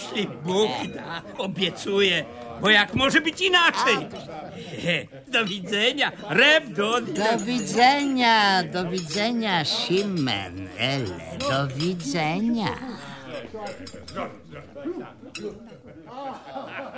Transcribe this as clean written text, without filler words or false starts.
Jeśli Bóg da, obiecuję, bo jak może być inaczej? Do widzenia, Do widzenia, Simen, Ele, do widzenia.